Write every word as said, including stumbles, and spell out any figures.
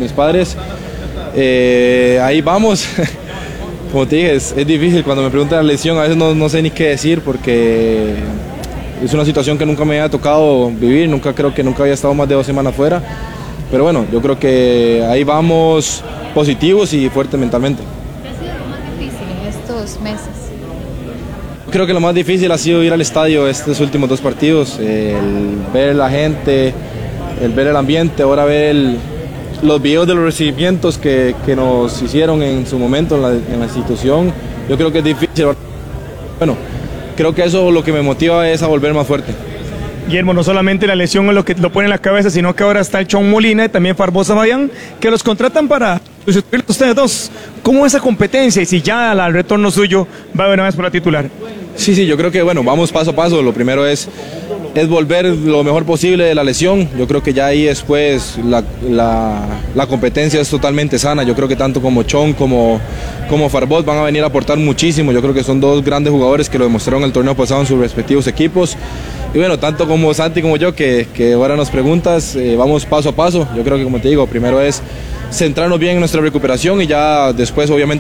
mis padres. Eh, ahí vamos. Como te dije, es, es difícil cuando me preguntan la lesión, a veces no, no sé ni qué decir porque es una situación que nunca me había tocado vivir, nunca creo que nunca había estado más de dos semanas fuera. Pero bueno, yo creo que ahí vamos positivos y fuertes mentalmente. ¿Qué ha sido lo más difícil en estos meses? Creo que lo más difícil ha sido ir al estadio estos últimos dos partidos, el ver la gente, el ver el ambiente, ahora ver el, los videos de los recibimientos que, que nos hicieron en su momento en la, en la institución. Yo creo que es difícil. Bueno, creo que eso lo que me motiva es a volver más fuerte. Guillermo, no solamente la lesión es lo que lo pone en la cabeza, sino que ahora está el Chon Molina y también Farbosa Bayán, que los contratan para sustituir a ustedes dos. ¿Cómo es esa competencia y si ya al retorno suyo va a haber una vez para titular? Sí, sí, yo creo que bueno, vamos paso a paso. Lo primero es, es volver lo mejor posible de la lesión. Yo creo que ya ahí después la, la, la competencia es totalmente sana. Yo creo que tanto como Chon como, como Farbot van a venir a aportar muchísimo. Yo creo que son dos grandes jugadores que lo demostraron el torneo pasado en sus respectivos equipos. Y bueno, tanto como Santi como yo, que, que ahora nos preguntas, eh, vamos paso a paso. Yo creo que, como te digo, primero es centrarnos bien en nuestra recuperación y ya después obviamente